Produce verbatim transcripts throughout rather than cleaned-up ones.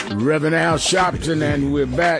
Reverend Al Sharpton, and we're back.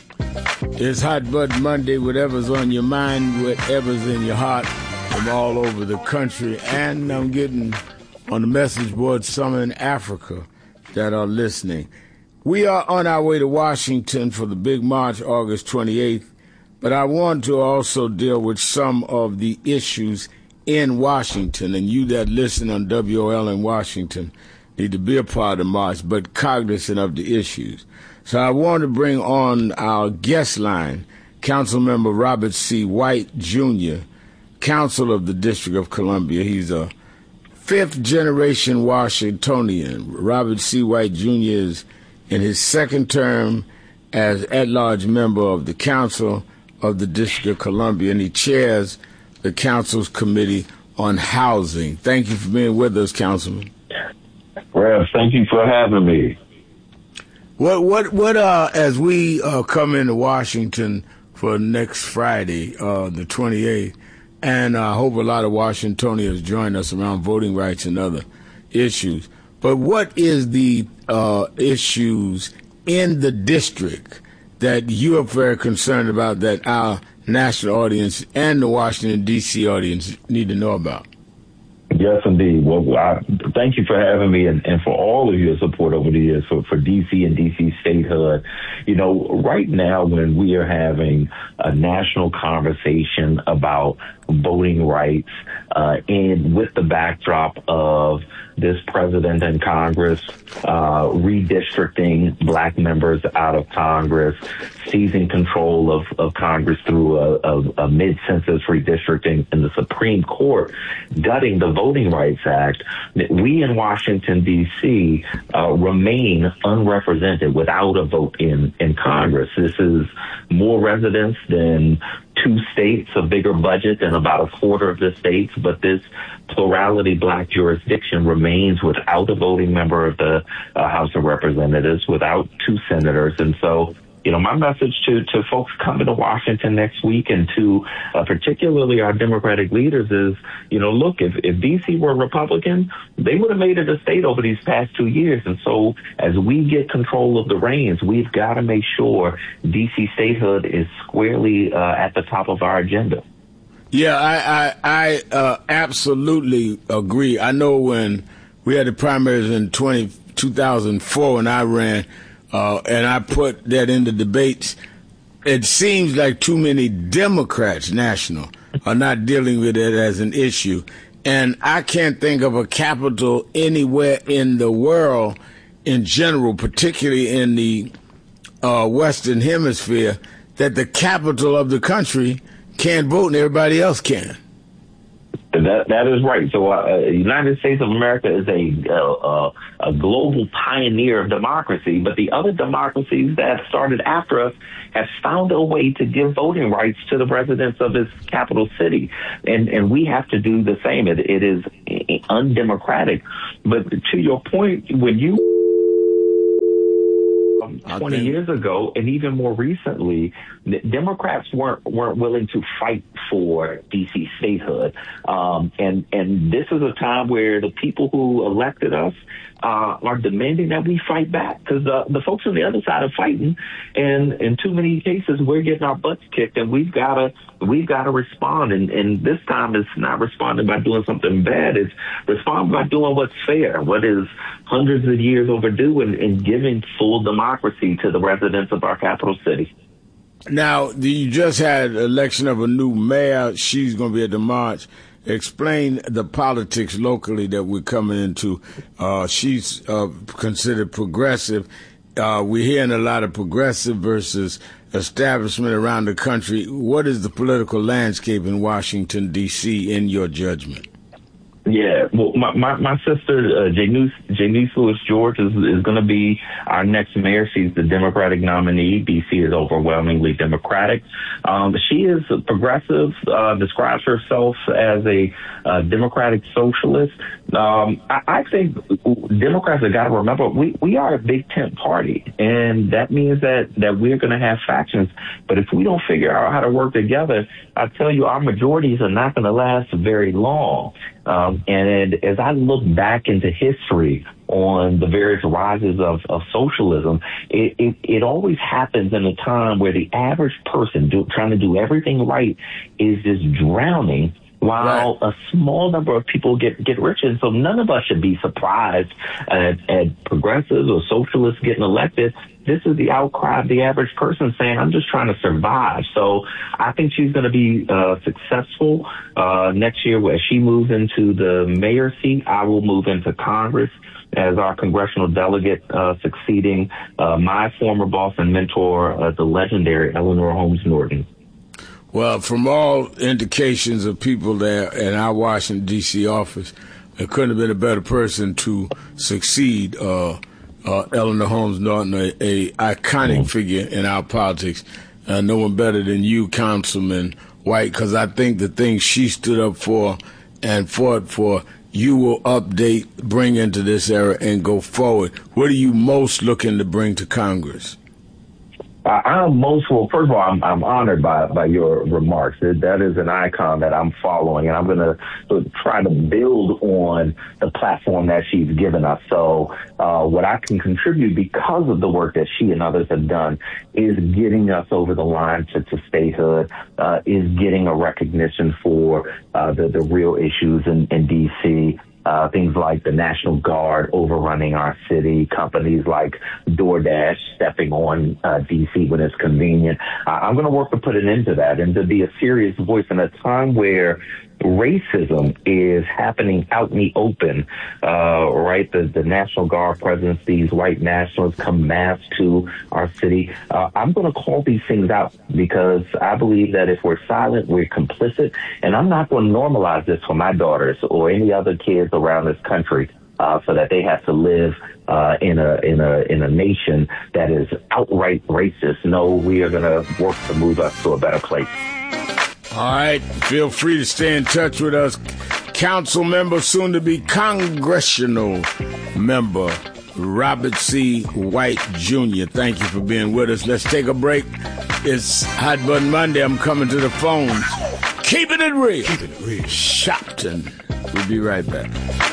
It's Hot Button Monday, whatever's on your mind, whatever's in your heart, from all over the country. And I'm getting on the message board some in Africa that are listening. We are on our way to Washington for the big march, August twenty-eighth, but I want to also deal with some of the issues in Washington, and you that listen on W O L in Washington need to be a part of the march, but cognizant of the issues. So I want to bring on our guest line, Councilmember Robert C. White, Junior, Council of the District of Columbia. He's a fifth-generation Washingtonian. Robert C. White, Junior is in his second term as at-large member of the Council of the District of Columbia, and he chairs the Council's Committee on Housing. Thank you for being with us, Councilman. Rev, thank you for having me. What, what, what, uh, as we uh, come into Washington for next Friday, uh, the twenty-eighth, and I hope a lot of Washingtonians join us around voting rights and other issues, but what is the uh, issues in the district that you are very concerned about that our national audience and the Washington, D C audience need to know about? Yes, indeed. Well, I, thank you for having me and, and for all of your support over the years for, for D C and D C statehood. You know, right now when we are having a national conversation about voting rights uh, and with the backdrop of this president and Congress uh, redistricting black members out of Congress, seizing control of, of Congress through a, a, a mid-census redistricting, and the Supreme Court gutting the Voting Rights Act, we in Washington, D C uh, remain unrepresented without a vote in, in Congress. This is more residents than two states, a bigger budget than about a quarter of the states, but this plurality black jurisdiction remains without a voting member of the uh, House of Representatives, without two senators. And so, you know, my message to, to folks coming to Washington next week and to uh, particularly our Democratic leaders is, you know, look, if, if D C were Republican, they would have made it a state over these past two years. And so as we get control of the reins, we've got to make sure D C statehood is squarely uh, at the top of our agenda. Yeah, I, I, I uh, absolutely agree. I know when we had the primaries in twenty, two thousand four when I ran, Uh, and I put that in the debates, it seems like too many Democrats, national, are not dealing with it as an issue. And I can't think of a capital anywhere in the world in general, particularly in the uh, Western Hemisphere, that the capital of the country can't vote and everybody else can. That that is right. So, uh, United States of America is a uh, a global pioneer of democracy, but the other democracies that started after us have found a way to give voting rights to the residents of its capital city, and and we have to do the same. It, it is undemocratic. But to your point, when you twenty years ago, and even more recently, Democrats weren't weren't willing to fight for D C statehood, um, and and this is a time where the people who elected us uh, are demanding that we fight back, because the the folks on the other side are fighting, and in too many cases we're getting our butts kicked, and we've got to we've got to respond, and and this time it's not responding by doing something bad; it's responding by doing what's fair, what is hundreds of years overdue, and, and giving full democracy to the residents of our capital city. Now, you just had election of a new mayor. She's going to be at the march. Explain the politics locally that we're coming into. Uh, she's uh, considered progressive. Uh, we're hearing a lot of progressive versus establishment around the country. What is the political landscape in Washington, D C, in your judgment? Yeah, well, my my, my sister, uh, Janice, Janice Lewis George, is, is going to be our next mayor. She's the Democratic nominee. D C is overwhelmingly Democratic. Um, she is a progressive, uh, describes herself as a uh, Democratic socialist. Um, I, I think Democrats have got to remember we, we are a big tent party, and that means that, that we're going to have factions. But if we don't figure out how to work together, I tell you, our majorities are not going to last very long. Um, and as I look back into history on the various rises of, of socialism, it, it, it always happens in a time where the average person do, trying to do everything right is just drowning, while right. a small number of people get, get rich. And so none of us should be surprised at, at progressives or socialists getting elected. This is the outcry of the average person saying, I'm just trying to survive. So I think she's going to be uh, successful uh, next year as she moves into the mayor seat. I will move into Congress as our congressional delegate, uh, succeeding uh, my former boss and mentor, uh, the legendary Eleanor Holmes Norton. Well, from all indications of people there in our Washington, D C office, there couldn't have been a better person to succeed uh, uh, Eleanor Holmes Norton, a, a iconic mm-hmm. figure in our politics. Uh, no one better than you, Councilman White, because I think the things she stood up for and fought for, you will update, bring into this era, and go forward. What are you most looking to bring to Congress? I'm most, well, first of all, I'm, I'm honored by, by your remarks. That is an icon that I'm following, and I'm going to try to build on the platform that she's given us. So uh, what I can contribute because of the work that she and others have done is getting us over the line to, to statehood, uh, is getting a recognition for uh, the, the real issues in, in D C, Uh, things like the National Guard overrunning our city, companies like DoorDash stepping on uh, D C when it's convenient. Uh, I'm going to work to put an end to that and to be a serious voice in a time where racism is happening out in the open, uh, right? The, the National Guard presence, these white nationalists come mass to our city. Uh, I'm going to call these things out because I believe that if we're silent, we're complicit. And I'm not going to normalize this for my daughters or any other kids around this country, uh, so that they have to live uh, in a in a in a nation that is outright racist. No, we are going to work to move us to a better place. All right. Feel free to stay in touch with us. Council member, soon to be congressional member, Robert C. White Junior Thank you for being with us. Let's take a break. It's Hot Button Monday. I'm coming to the phones. Keeping it real. Keeping it real. Shopton. We'll be right back.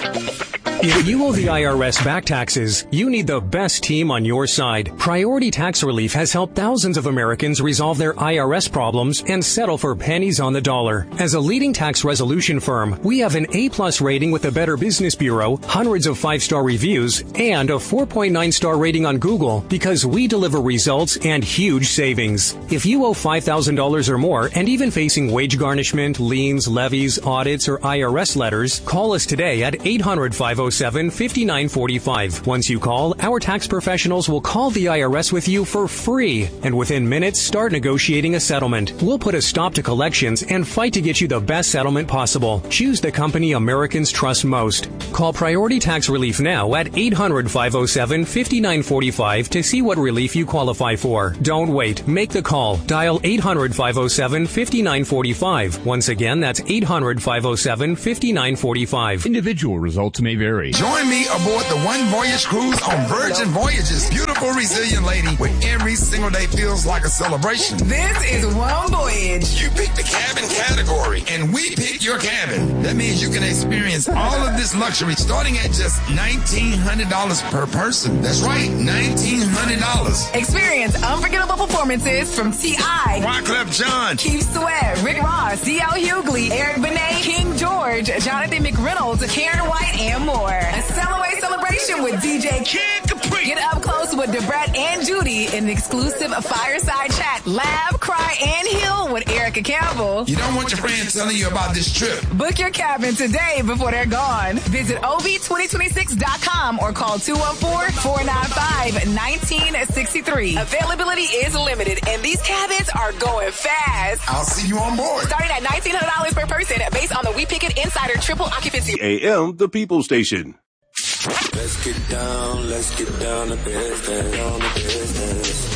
If you owe the I R S back taxes, you need the best team on your side. Priority Tax Relief has helped thousands of Americans resolve their I R S problems and settle for pennies on the dollar. As a leading tax resolution firm, we have an A-plus rating with the Better Business Bureau, hundreds of five-star reviews, and a four point nine star rating on Google because we deliver results and huge savings. If you owe five thousand dollars or more and even facing wage garnishment, liens, levies, audits, or I R S letters, call us today at eight hundred, five oh seven, five nine four five. Once you call, our tax professionals will call the I R S with you for free, and within minutes start negotiating a settlement. We'll put a stop to collections and fight to get you the best settlement possible. Choose the company Americans trust most. Call Priority Tax Relief now at eight hundred, five oh seven, five nine four five to see what relief you qualify for. Don't wait. Make the call. Dial eight hundred, five oh seven, five nine four five. Once again, that's eight hundred, five oh seven, five nine four five. Individual results may vary. Join me aboard the One Voyage Cruise on Virgin Voyages. Beautiful, resilient lady where every single day feels like a celebration. This is One Voyage. You pick the cabin category, and we pick your cabin. That means you can experience all of this luxury starting at just nineteen hundred dollars per person. That's right, nineteen hundred dollars. Experience unforgettable performances from T I, Wyclef Jean, Keith Sweat, Rick Ross, D L Hughley, Eric Benet, King George, Jonathan McReynolds, Karen White, and more. A Cellaway celebration with D J Kid Capri. Get up close with Debrett and Judy in an exclusive fireside chat. Laugh, cry, and heal with Erica Campbell. You don't want your friends telling you about this trip. Book your cabin today before they're gone. Visit O V twenty twenty-six dot com or call two one four, four nine five, one nine six three. Availability is limited, and these cabins are going fast. I'll see you on board. Starting at nineteen hundred dollars per person based on the We Pick It Insider Triple Occupancy. A M, the People Station. Let's get down, let's get down to business, down to business.